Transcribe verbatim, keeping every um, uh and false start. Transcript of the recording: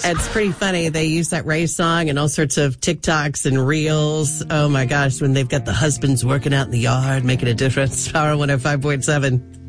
It's pretty funny. They use that Ray song and all sorts of TikToks and reels. Oh, my gosh, when they've got the husbands working out in the yard, making a difference. Power one oh five point seven.